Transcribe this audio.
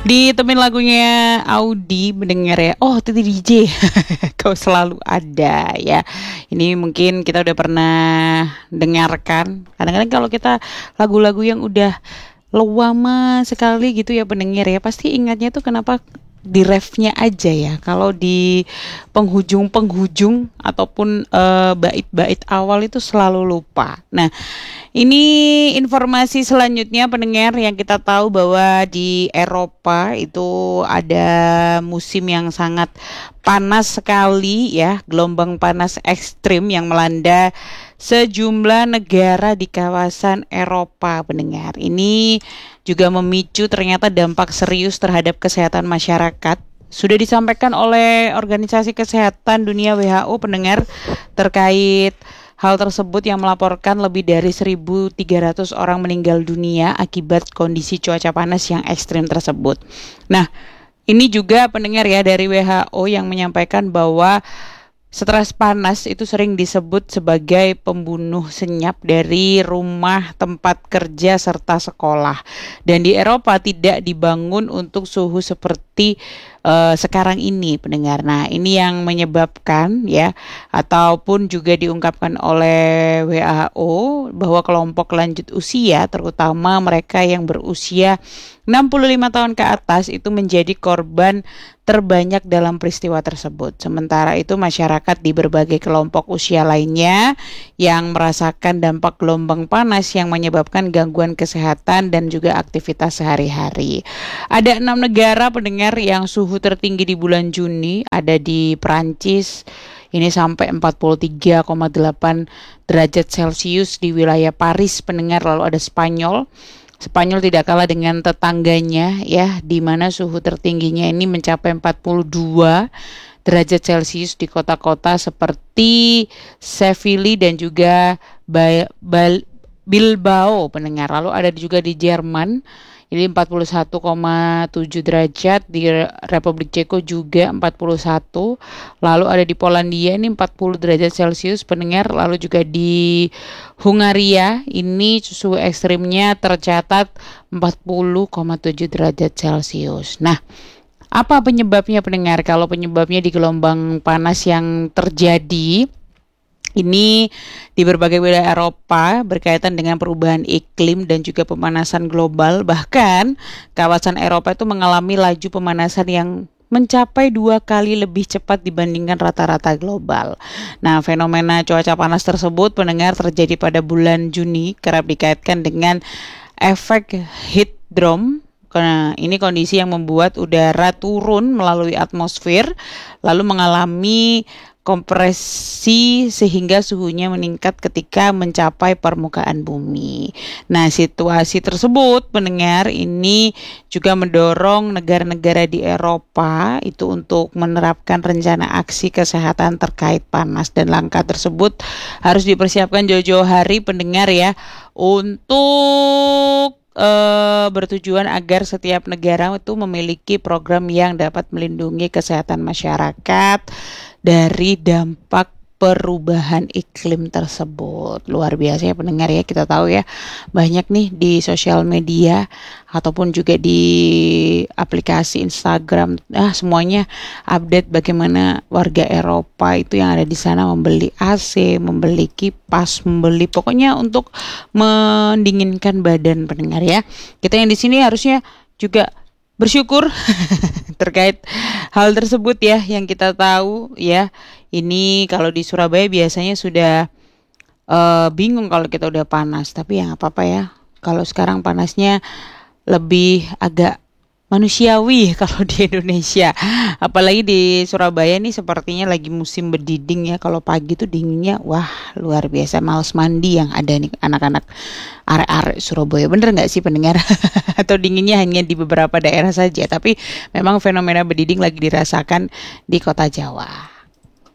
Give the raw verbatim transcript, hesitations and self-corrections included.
Ditemen lagunya Audi mendengar ya. Oh, Titi D J. Kau selalu ada ya. Ini mungkin kita udah pernah dengarkan. Kadang-kadang kalau kita lagu-lagu yang udah lama sekali gitu ya pendengar ya, pasti ingatnya tuh kenapa di refnya aja ya. Kalau di penghujung-penghujung ataupun eh, bait-bait awal itu selalu lupa. Nah, ini informasi selanjutnya pendengar yang kita tahu bahwa di Eropa itu ada musim yang sangat panas sekali ya, gelombang panas ekstrim yang melanda sejumlah negara di kawasan Eropa pendengar. Ini juga memicu ternyata dampak serius terhadap kesehatan masyarakat. Sudah disampaikan oleh Organisasi Kesehatan Dunia W H O pendengar terkait hal tersebut yang melaporkan lebih dari seribu tiga ratus orang meninggal dunia akibat kondisi cuaca panas yang ekstrim tersebut. Nah, ini juga pendengar ya dari W H O yang menyampaikan bahwa stres panas itu sering disebut sebagai pembunuh senyap dari rumah, tempat kerja, serta sekolah. Dan di Eropa tidak dibangun untuk suhu seperti uh, sekarang ini, pendengar. Nah, ini yang menyebabkan ya, ataupun juga diungkapkan oleh W H O bahwa kelompok lanjut usia, terutama mereka yang berusia enam puluh lima tahun ke atas itu menjadi korban terbanyak dalam peristiwa tersebut. Sementara itu masyarakat di berbagai kelompok usia lainnya yang merasakan dampak gelombang panas yang menyebabkan gangguan kesehatan dan juga aktivitas sehari-hari. Ada enam negara pendengar yang suhu tertinggi di bulan Juni, ada di Perancis, ini sampai empat puluh tiga koma delapan derajat Celcius di wilayah Paris pendengar, lalu ada Spanyol. Spanyol tidak kalah dengan tetangganya ya, di mana suhu tertingginya ini mencapai empat puluh dua derajat Celcius di kota-kota seperti Seville dan juga ba- Bal- Bilbao pendengar. Lalu ada juga di Jerman, ini empat puluh satu koma tujuh derajat, di Republik Ceko juga empat puluh satu. Lalu ada di Polandia ini empat puluh derajat Celcius pendengar. Lalu juga di Hungaria ini suhu ekstrimnya tercatat empat puluh koma tujuh derajat Celcius. Nah, apa penyebabnya pendengar? Kalau penyebabnya di gelombang panas yang terjadi ini di berbagai wilayah Eropa berkaitan dengan perubahan iklim dan juga pemanasan global. Bahkan kawasan Eropa itu mengalami laju pemanasan yang mencapai dua kali lebih cepat dibandingkan rata-rata global. Nah, fenomena cuaca panas tersebut pendengar terjadi pada bulan Juni, kerap dikaitkan dengan efek heat dome. Karena ini kondisi yang membuat udara turun melalui atmosfer lalu mengalami kompresi sehingga suhunya meningkat ketika mencapai permukaan bumi. Nah, situasi tersebut pendengar ini juga mendorong negara-negara di Eropa itu untuk menerapkan rencana aksi kesehatan terkait panas, dan langkah tersebut harus dipersiapkan jauh-jauh hari pendengar ya, untuk Uh, bertujuan agar setiap negara itu memiliki program yang dapat melindungi kesehatan masyarakat dari dampak perubahan iklim tersebut. Luar biasa ya pendengar ya, kita tahu ya banyak nih di sosial media ataupun juga di aplikasi Instagram, ah semuanya update bagaimana warga Eropa itu yang ada di sana membeli A C, membeli kipas, membeli pokoknya untuk mendinginkan badan pendengar ya. Kita yang di sini harusnya juga bersyukur terkait hal tersebut ya, yang kita tahu ya. Ini kalau di Surabaya biasanya sudah uh, bingung kalau kita udah panas, tapi ya nggak apa-apa ya. Kalau sekarang panasnya lebih agak manusiawi kalau di Indonesia. Apalagi di Surabaya nih sepertinya lagi musim berdiding ya. Kalau pagi tuh dinginnya wah luar biasa, males mandi yang ada nih anak-anak arek-arek Surabaya. Bener nggak sih pendengar? Atau dinginnya hanya di beberapa daerah saja, tapi memang fenomena berdiding lagi dirasakan di kota Jawa.